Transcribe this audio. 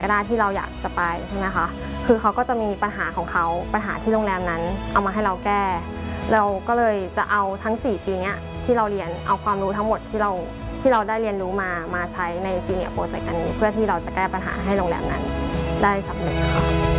ก็ได้ที่เราอยากจะไปใช่ไหมคะคือเขาก็จะมีปัญหาของเขาปัญหาที่โรงแรมนั้นเอามาให้เราแก้เราก็เลยจะเอาทั้ง4 ปีนี้ที่เราเรียนเอาความรู้ทั้งหมดที่เราได้เรียนรู้มาใช้ในซีเนียร์โปรเจกต์อันนี้เพื่อที่เราจะแก้ปัญหาให้โรงแรมนั้นได้สำเร็จค่ะ